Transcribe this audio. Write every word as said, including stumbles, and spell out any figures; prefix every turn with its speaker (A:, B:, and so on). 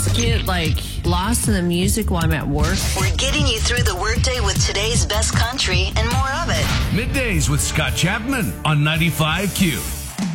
A: just get, like, lost in the music while I'm at work.
B: We're getting you through the workday with today's best country and more of it.
C: Middays with Scott Chapman on ninety-five Q.